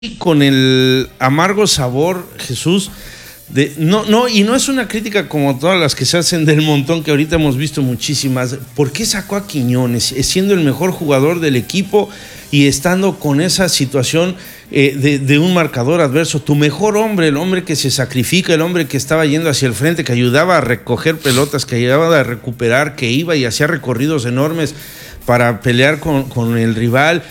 con el amargo sabor, Jesús, y no es una crítica como todas las que se hacen del montón, que ahorita hemos visto muchísimas. ¿Por qué sacó a Quiñones, siendo el mejor jugador del equipo y estando con esa situación de un marcador adverso? Tu mejor hombre, el hombre que se sacrifica, el hombre que estaba yendo hacia el frente, que ayudaba a recoger pelotas, que ayudaba a recuperar, que iba y hacía recorridos enormes para pelear con el rival.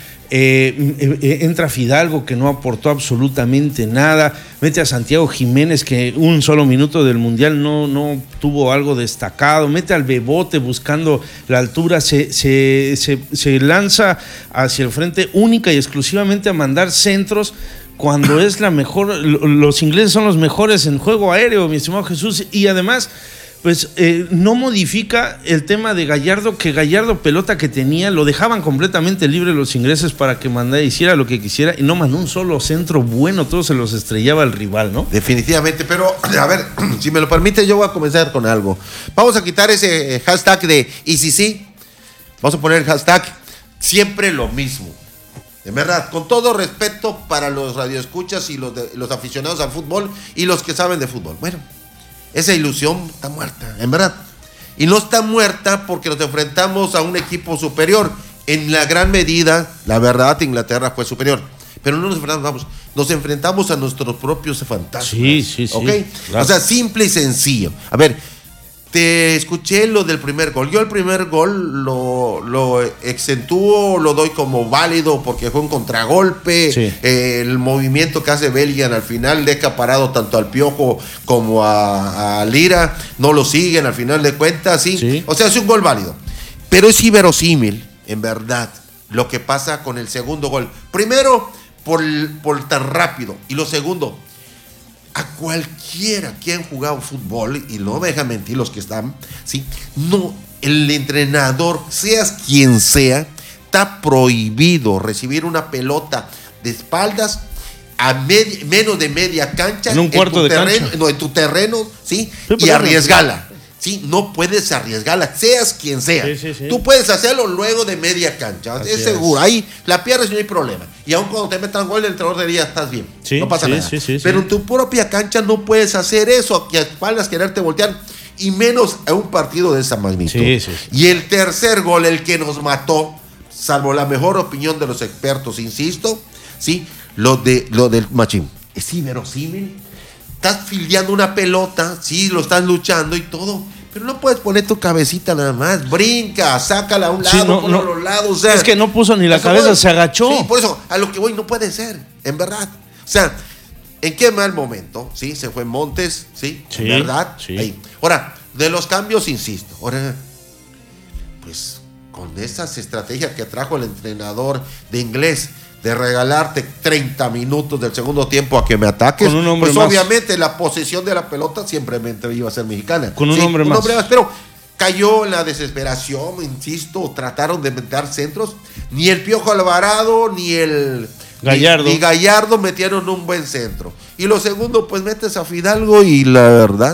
Entra Fidalgo, que no aportó absolutamente nada. Mete a Santiago Jiménez, que un solo minuto del Mundial no tuvo algo destacado. Mete al Bebote buscando la altura. Se lanza hacia el frente única y exclusivamente a mandar centros, cuando es la mejor. Los ingleses son los mejores en juego aéreo, mi estimado Jesús. Y además, pues no modifica el tema de Gallardo, que Gallardo, pelota que tenía, lo dejaban completamente libre los ingleses para que mandara, hiciera lo que quisiera, y no mandó un solo centro bueno, todos se los estrellaba el rival, ¿no? Definitivamente, pero a ver, si me lo permite, yo voy a comenzar con algo. Vamos a quitar ese hashtag de y si sí, vamos a poner el hashtag siempre lo mismo. En verdad, con todo respeto para los radioescuchas y los aficionados al fútbol y los que saben de fútbol. Bueno, esa ilusión está muerta, en verdad. Y no está muerta porque nos enfrentamos a un equipo superior. En la gran medida, la verdad, Inglaterra fue superior. Pero no nos enfrentamos a nuestros propios fantasmas. Sí. ¿Ok? Claro. O sea, simple y sencillo. A ver, te escuché lo del primer gol. Yo el primer gol lo exentúo, lo doy como válido porque fue un contragolpe. Sí. El movimiento que hace Bellingham al final deja parado tanto al Piojo como a Lira. No lo siguen al final de cuentas, ¿sí? O sea, es un gol válido. Pero es inverosímil, en verdad, lo que pasa con el segundo gol. Primero, por tan rápido. Y lo segundo, a cualquiera que han jugado fútbol, y no me dejan mentir los que están, ¿sí? No, el entrenador, seas quien sea, está prohibido recibir una pelota de espaldas a menos de media cancha, en un cuarto de terreno, cancha. no, en tu terreno, ¿sí? Sí, Y arriesgala. Sí, no puedes arriesgarla, seas quien sea. Sí. Tú puedes hacerlo luego de media cancha, Así es seguro. Ahí la pierdes y no hay problema. Y aun cuando te metan gol, el entrenador diría, estás bien, Sí, no pasa nada. Sí. Pero en tu propia cancha no puedes hacer eso, que a espaldas quererte voltear, y menos a un partido de esa magnitud. Sí. Y el tercer gol, el que nos mató, salvo la mejor opinión de los expertos, insisto, ¿sí? Lo del Machín. Es inverosímil. Estás fildeando una pelota, sí, lo estás luchando y todo, pero no puedes poner tu cabecita nada más. Brinca, sácala a un lado, ponlo a los lados. O sea, es que no puso ni la cabeza, se agachó. Sí, por eso, a lo que voy, no puede ser, en verdad. O sea, ¿en qué mal momento? Sí, se fue Montes, sí, en verdad. Sí. Ahí. Ahora, de los cambios, insisto. Ahora, pues, con esas estrategias que trajo el entrenador de inglés, de regalarte 30 minutos del segundo tiempo a que me ataques, con un hombre pues más. Obviamente la posesión de la pelota siempre iba a ser mexicana. Con un hombre más. Pero cayó en la desesperación, insisto, trataron de meter centros. Ni el Piojo Alvarado, ni el Gallardo. Ni Gallardo metieron un buen centro. Y lo segundo, pues metes a Fidalgo y la verdad...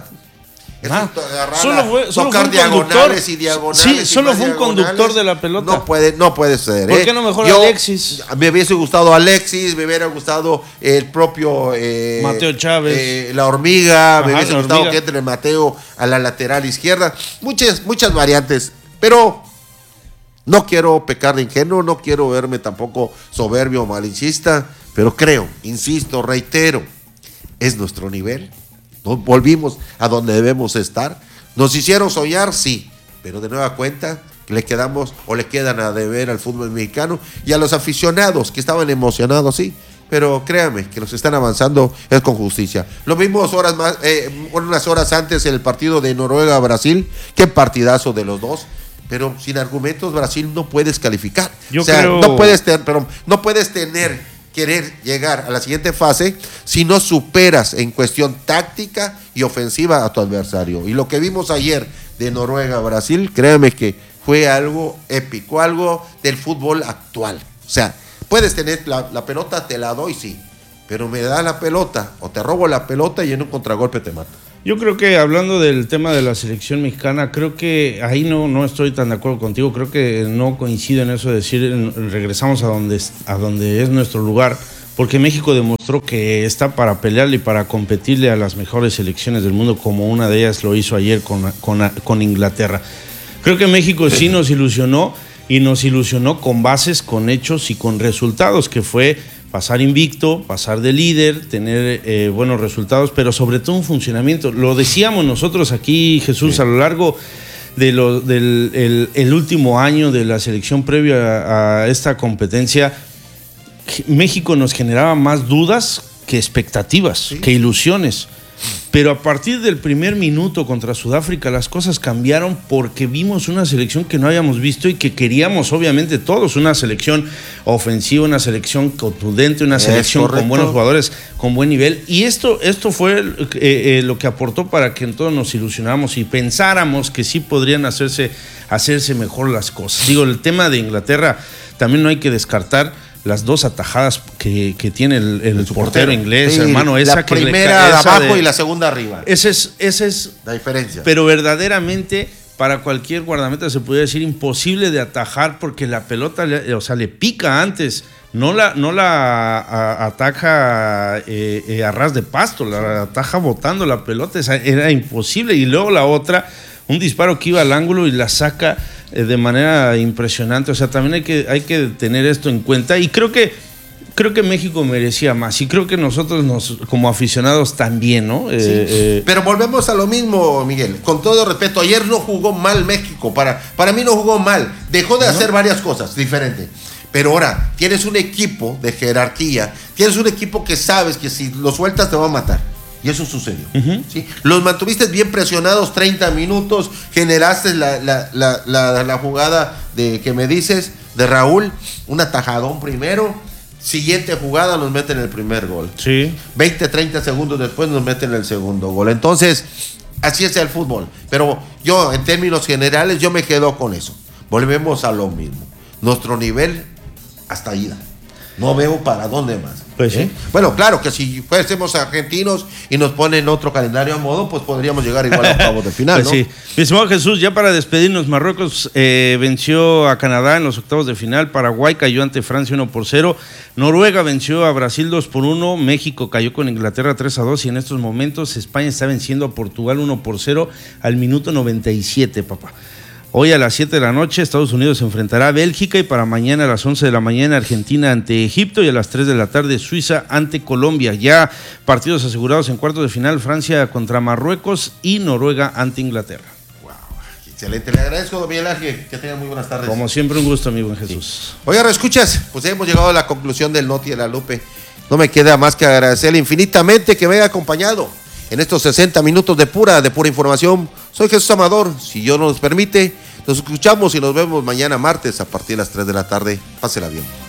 Tocar diagonales y diagonales. Sí, solo fue un conductor de la pelota. No puede ser. ¿Por qué no mejor Alexis? Me hubiese gustado Alexis, me hubiera gustado el propio Mateo Chávez. La hormiga, Ajá, me hubiese gustado que entre Mateo a la lateral izquierda. Muchas variantes, pero no quiero pecar de ingenuo, no quiero verme tampoco soberbio o malinchista, pero creo, insisto, reitero, es nuestro nivel. Volvimos a donde debemos estar. Nos hicieron soñar, sí, pero de nueva cuenta le quedan a deber al fútbol mexicano y a los aficionados que estaban emocionados, sí, pero créanme que nos están avanzando es con justicia. Lo vimos unas horas antes en el partido de Noruega-Brasil, qué partidazo de los dos. Pero sin argumentos Brasil no puedes calificar. No puedes querer llegar a la siguiente fase si no superas en cuestión táctica y ofensiva a tu adversario. Y lo que vimos ayer de Noruega a Brasil, créeme que fue algo épico, algo del fútbol actual. O sea, puedes tener la pelota, te la doy, sí, pero me da la pelota o te robo la pelota y en un contragolpe te mato. Yo creo que hablando del tema de la selección mexicana, creo que ahí no estoy tan de acuerdo contigo. Creo que no coincido en eso de decir regresamos a donde es nuestro lugar. porque México demostró que está para pelearle y para competirle a las mejores selecciones del mundo, como una de ellas lo hizo ayer con Inglaterra. Creo que México sí nos ilusionó, y nos ilusionó con bases, con hechos y con resultados, que fue pasar invicto, pasar de líder, tener buenos resultados, pero sobre todo un funcionamiento. Lo decíamos nosotros aquí, Jesús, sí, a lo largo del el último año de la selección previa a esta competencia. México nos generaba más dudas que expectativas, sí, que ilusiones. Pero a partir del primer minuto contra Sudáfrica las cosas cambiaron, porque vimos una selección que no habíamos visto y que queríamos obviamente todos, una selección ofensiva, una selección contundente, una selección con buenos jugadores, con buen nivel, y esto fue lo que aportó para que todos nos ilusionáramos y pensáramos que sí podrían hacerse mejor las cosas. Digo, el tema de Inglaterra también no hay que descartar las dos atajadas que tiene el portero inglés, sí, hermano. Esa la primera de abajo y la segunda arriba. Esa es la diferencia. Pero verdaderamente, para cualquier guardameta se podría decir imposible de atajar, porque la pelota, le pica antes. No la ataja a ras de pasto, la ataja botando la pelota. Era imposible. Y luego la otra, un disparo que iba al ángulo y la saca de manera impresionante. O sea, también hay que tener esto en cuenta, y creo que México merecía más, y creo que nosotros como aficionados también, ¿no? Sí. Pero volvemos a lo mismo, Miguel, con todo respeto, ayer no jugó mal México, para mí no jugó mal, dejó de hacer varias cosas diferentes, pero ahora tienes un equipo de jerarquía, tienes un equipo que sabes que si lo sueltas te va a matar. Y eso sucedió. Uh-huh. ¿Sí? Los mantuviste bien presionados 30 minutos, generaste la jugada que me dices de Raúl, un atajadón primero, siguiente jugada nos meten el primer gol. Sí. 20, 30 segundos después nos meten el segundo gol. Entonces, así es el fútbol. Pero yo, en términos generales, yo me quedo con eso. Volvemos a lo mismo. Nuestro nivel hasta ahí. No veo para dónde más. Pues sí. Bueno, claro que si fuésemos argentinos y nos ponen otro calendario a modo, pues podríamos llegar igual a octavos de final, pues ¿no? Sí. Mi estimado Jesús, ya para despedirnos, Marruecos venció a Canadá en los octavos de final, Paraguay cayó ante Francia 1-0, Noruega venció a Brasil 2-1, México cayó con Inglaterra 3-2, y en estos momentos España está venciendo a Portugal 1-0 al minuto 97, papá. Hoy a las 7 de la noche Estados Unidos se enfrentará a Bélgica, y para mañana a las 11 de la mañana Argentina ante Egipto, y a las 3 de la tarde Suiza ante Colombia. Ya partidos asegurados en cuartos de final: Francia contra Marruecos y Noruega ante Inglaterra. Wow, excelente. Le agradezco, don Miguel Ángel, que tenga muy buenas tardes. Como siempre, un gusto, amigo Jesús. Sí. Oiga, ¿escuchas? Pues hemos llegado a la conclusión del Noti de la Lupe. No me queda más que agradecerle infinitamente que me haya acompañado en estos 60 minutos de pura información. Soy Jesús Amador. Si Dios nos permite, nos escuchamos y nos vemos mañana martes a partir de las 3 de la tarde. Pásela bien.